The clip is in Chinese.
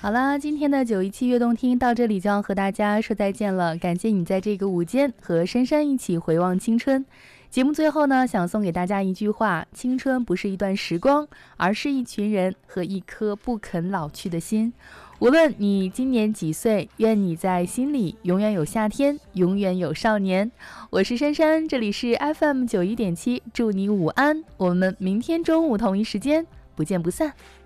好啦，今天的917悦动听到这里就要和大家说再见了，感谢你在这个午间和珊珊一起回望青春。节目最后呢，想送给大家一句话：青春不是一段时光，而是一群人和一颗不肯老去的心。无论你今年几岁，愿你在心里永远有夏天，永远有少年。我是珊珊，这里是 FM91.7，祝你午安，我们明天中午同一时间不见不散。